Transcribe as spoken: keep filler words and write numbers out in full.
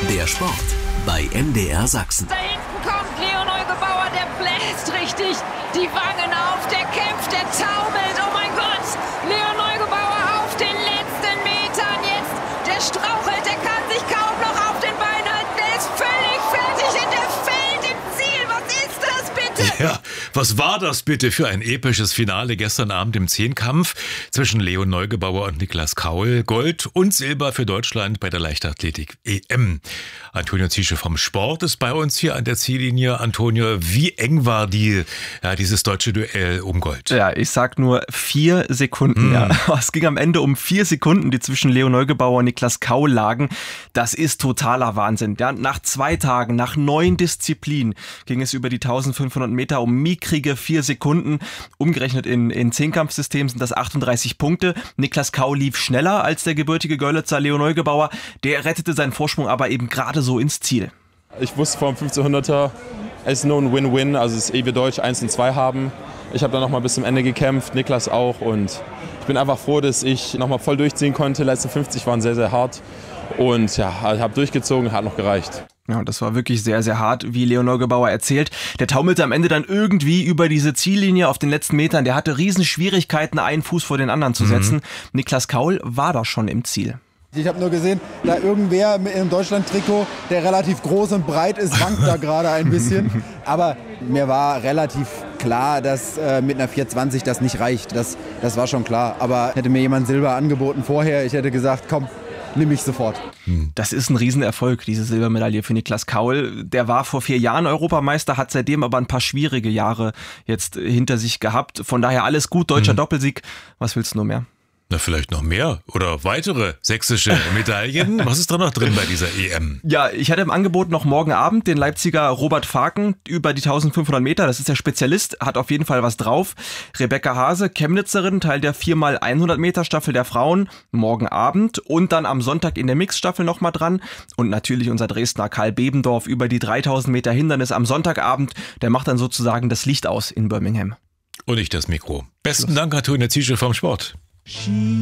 Der Sport bei M D R Sachsen. Da hinten kommt Leo Neugebauer, der bläst richtig die Wangen auf, der kämpft, der taumelt. Oh mein Gott, Leo Neugebauer auf den letzten Metern jetzt. Der strauchelt, der kann sich kaum noch auf den Beinen halten. Der ist völlig fertig und der fällt im Ziel. Was ist das bitte? Ja, was war das bitte für ein episches Finale gestern Abend im Zehnkampf zwischen Leo Neugebauer und Niklas Kaul? Gold und Silber für Deutschland bei der Leichtathletik-E M. Antonio Ziesche vom Sport ist bei uns hier an der Ziellinie. Antonio, wie eng war die, ja, dieses deutsche Duell um Gold? Ja, ich sag nur vier Sekunden. Mm. Ja. Es ging am Ende um vier Sekunden, die zwischen Leo Neugebauer und Niklas Kaul lagen. Das ist totaler Wahnsinn. Ja, nach zwei Tagen, nach neun Disziplinen ging es über die eintausendfünfhundert Meter um mickrige vier Sekunden. Umgerechnet in, in Zehnkampfsystem sind das achtunddreißig Punkte. Niklas Kaul lief schneller als der gebürtige Görlitzer Leo Neugebauer. Der rettete seinen Vorsprung aber eben gerade so ins Ziel. Ich wusste vor dem fünfzehnhunderter, es ist nur ein Win-Win, also es ist eh wir Deutsch eins und zwei haben. Ich habe dann noch mal bis zum Ende gekämpft, Niklas auch, und ich bin einfach froh, dass ich noch mal voll durchziehen konnte. Die letzten fünfzig waren sehr, sehr hart und ja, ich habe durchgezogen, hat noch gereicht. Ja, das war wirklich sehr, sehr hart, wie Leo Neugebauer erzählt. Der taumelte am Ende dann irgendwie über diese Ziellinie auf den letzten Metern. Der hatte riesen Schwierigkeiten, einen Fuß vor den anderen zu setzen. Mhm. Niklas Kaul war da schon im Ziel. Ich habe nur gesehen, da irgendwer mit einem Deutschland-Trikot, der relativ groß und breit ist, wankt da gerade ein bisschen. Aber mir war relativ klar, dass äh, mit einer vier zwanzig das nicht reicht. Das, das war schon klar. Aber hätte mir jemand Silber angeboten vorher, ich hätte gesagt, komm, nimm ich sofort. Das ist ein Riesenerfolg, diese Silbermedaille für Niklas Kaul. Der war vor vier Jahren Europameister, hat seitdem aber ein paar schwierige Jahre jetzt hinter sich gehabt. Von daher alles gut, deutscher mhm. Doppelsieg. Was willst du nur mehr? Na, vielleicht noch mehr oder weitere sächsische Medaillen. Was ist da noch drin bei dieser E M? Ja, ich hatte im Angebot noch morgen Abend den Leipziger Robert Faken über die eintausendfünfhundert Meter. Das ist der Spezialist, hat auf jeden Fall was drauf. Rebecca Hase, Chemnitzerin, Teil der vier mal hundert Meter Staffel der Frauen, morgen Abend. Und dann am Sonntag in der Mixstaffel nochmal dran. Und natürlich unser Dresdner Karl Bebendorf über die dreitausend Meter Hindernis am Sonntagabend. Der macht dann sozusagen das Licht aus in Birmingham. Und ich das Mikro. Besten Dank, Antonio Ziesche vom Sport.